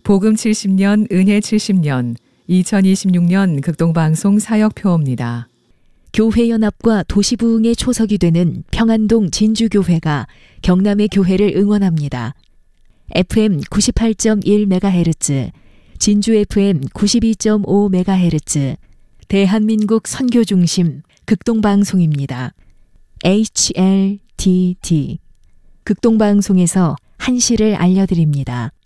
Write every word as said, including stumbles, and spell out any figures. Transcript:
복음 칠십 년, 은혜 칠십 년, 이천이십육 년 극동방송 사역표입니다. 교회연합과 도시부흥의 초석이 되는 평안동 진주교회가 경남의 교회를 응원합니다. 에프엠 구십팔 점 일 메가헤르츠, 진주 에프엠 구십이 점 오 메가헤르츠, 대한민국 선교중심 극동방송입니다. 에이치엘디디 극동방송에서 한시를 알려드립니다.